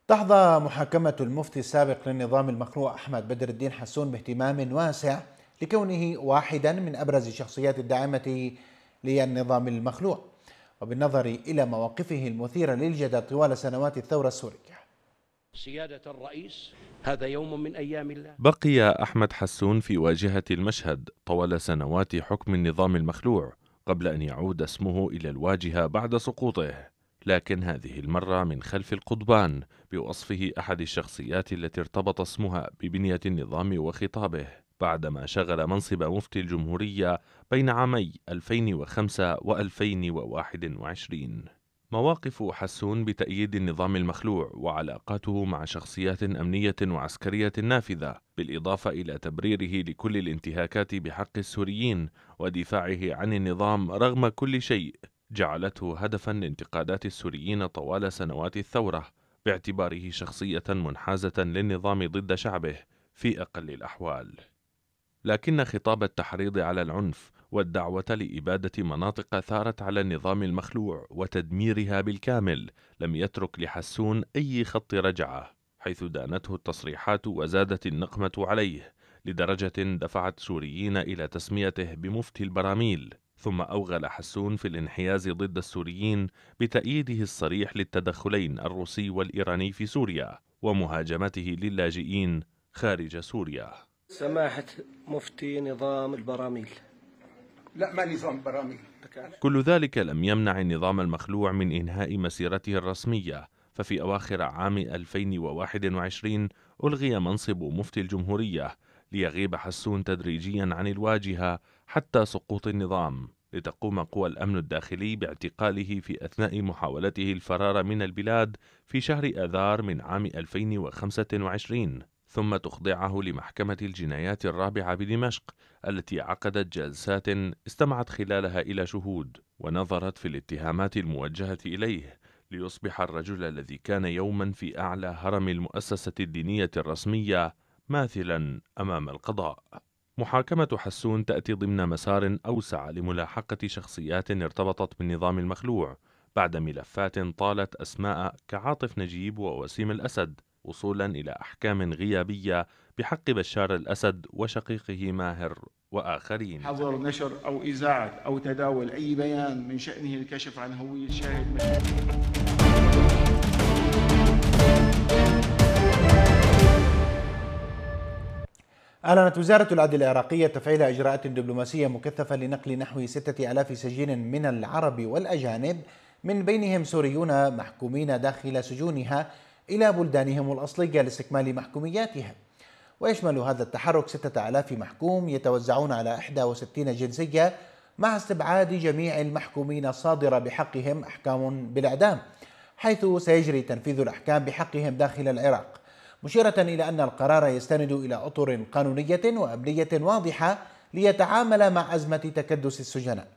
تحظى محاكمة المفتي السابق للنظام المخلوع أحمد بدر الدين حسون باهتمام واسع لكونه واحدا من أبرز الشخصيات الداعمة للنظام المخلوع، وبالنظر إلى مواقفه المثيرة للجدل طوال سنوات الثورة السورية. سيادة الرئيس، هذا يوم من أيام الله. بقي أحمد حسون في واجهة المشهد طوال سنوات حكم النظام المخلوع قبل أن يعود اسمه إلى الواجهة بعد سقوطه، لكن هذه المرة من خلف القضبان بوصفه أحد الشخصيات التي ارتبط اسمها ببنية النظام وخطابه بعدما شغل منصب مفتي الجمهورية بين عامي 2005 و2021. مواقف حسون بتأييد النظام المخلوع وعلاقاته مع شخصيات أمنية وعسكرية نافذة، بالإضافة إلى تبريره لكل الانتهاكات بحق السوريين ودفاعه عن النظام رغم كل شيء، جعلته هدفا لانتقادات السوريين طوال سنوات الثورة باعتباره شخصية منحازة للنظام ضد شعبه في أقل الأحوال. لكن خطاب التحريض على العنف والدعوة لإبادة مناطق ثارت على النظام المخلوع وتدميرها بالكامل لم يترك لحسون أي خط رجعة، حيث دانته التصريحات وزادت النقمة عليه لدرجة دفعت سوريين إلى تسميته بمفتي البراميل. ثم أوغل حسون في الانحياز ضد السوريين بتأييده الصريح للتدخلين الروسي والإيراني في سوريا ومهاجمته للاجئين خارج سوريا. سماحة مفتي نظام البراميل. لا، ما نظام براميل. كل ذلك لم يمنع النظام المخلوع من إنهاء مسيرته الرسمية، ففي أواخر عام 2021 ألغي منصب مفتي الجمهورية ليغيب حسون تدريجيا عن الواجهة حتى سقوط النظام، لتقوم قوى الأمن الداخلي باعتقاله في أثناء محاولته الفرار من البلاد في شهر آذار من عام 2025، ثم تخضعه لمحكمة الجنايات الرابعة بدمشق التي عقدت جلسات استمعت خلالها إلى شهود ونظرت في الاتهامات الموجهة إليه، ليصبح الرجل الذي كان يوما في أعلى هرم المؤسسة الدينية الرسمية ماثلا أمام القضاء. محاكمة حسون تأتي ضمن مسار أوسع لملاحقة شخصيات ارتبطت بالنظام المخلوع بعد ملفات طالت أسماء كعاطف نجيب ووسيم الأسد، وصولا إلى أحكام غيابية بحق بشار الأسد وشقيقه ماهر وآخرين. حظر نشر أو إذاعة أو تداول أي بيان من شأنه الكشف عن هوية شاهد مشهود. أعلنت وزارة العدل العراقية تفعيل إجراءات دبلوماسية مكثفة لنقل نحو 6000 سجين من العرب والأجانب من بينهم سوريون محكومين داخل سجونها إلى بلدانهم الأصلية لاستكمال محكومياتهم. ويشمل هذا التحرك 6000 محكوم يتوزعون على 61 جنسية، مع استبعاد جميع المحكومين الصادرة بحقهم أحكام بالإعدام، حيث سيجري تنفيذ الأحكام بحقهم داخل العراق، مشيرة إلى أن القرار يستند إلى أطر قانونية وأمنية واضحة ليتعامل مع أزمة تكدس السجناء.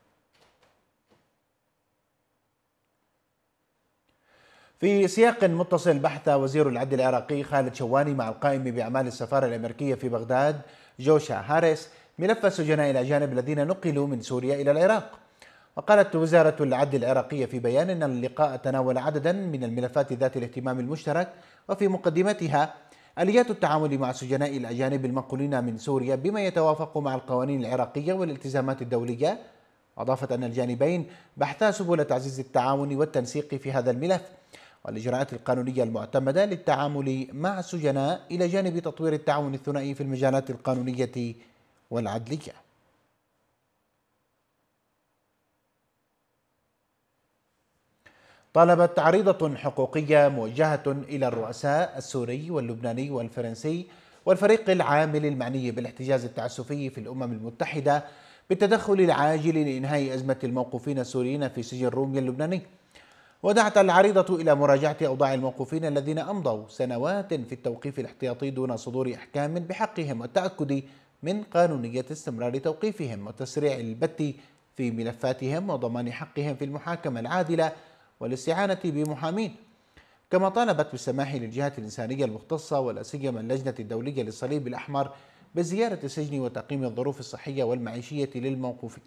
في سياق متصل، بحث وزير العدل العراقي خالد شواني مع القائم بأعمال السفارة الأمريكية في بغداد جوشا هاريس ملف السجناء الأجانب الذين نقلوا من سوريا إلى العراق. وقالت وزارة العدل العراقية في بيان أن اللقاء تناول عددا من الملفات ذات الاهتمام المشترك، وفي مقدمتها آليات التعامل مع السجناء الأجانب المنقولين من سوريا بما يتوافق مع القوانين العراقية والالتزامات الدولية. أضافت أن الجانبين بحثا سبل تعزيز التعاون والتنسيق في هذا الملف والإجراءات القانونية المعتمدة للتعامل مع السجناء، إلى جانب تطوير التعاون الثنائي في المجالات القانونية والعدلية. طالبت عريضة حقوقية موجهة إلى الرؤساء السوري واللبناني والفرنسي والفريق العامل المعني بالاحتجاز التعسفي في الأمم المتحدة بالتدخل العاجل لإنهاء أزمة الموقوفين السوريين في سجن روميا اللبناني. ودعت العريضة إلى مراجعة أوضاع الموقوفين الذين أمضوا سنوات في التوقيف الاحتياطي دون صدور أحكام بحقهم، والتأكد من قانونية استمرار توقيفهم وتسريع البت في ملفاتهم وضمان حقهم في المحاكمة العادلة والاستعانة بمحامين. كما طالبت بالسماح للجهات الإنسانية المختصة ولا سيما اللجنة الدولية للصليب الأحمر بزيارة السجن وتقييم الظروف الصحية والمعيشية للموقوفين.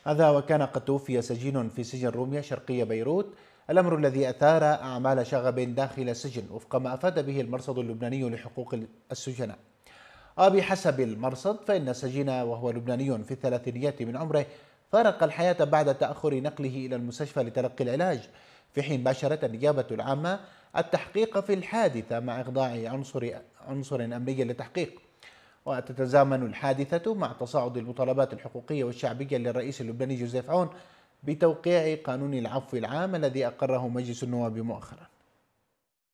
هذا وكان قد توفي سجين في سجن روميا شرقي بيروت، الأمر الذي أثار أعمال شغب داخل السجن وفق ما أفاد به المرصد اللبناني لحقوق السجناء. وبحسب المرصد فإن السجين وهو لبناني في الثلاثينيات من عمره فارق الحياة بعد تأخر نقله إلى المستشفى لتلقي العلاج، في حين باشرت النيابة العامة التحقيق في الحادثة مع إخضاع عنصر أمني للتحقيق. وتتزامن الحادثة مع تصاعد المطالبات الحقوقية والشعبية للرئيس اللبناني جوزيف عون بتوقيع قانون العفو العام الذي أقره مجلس النواب مؤخرا.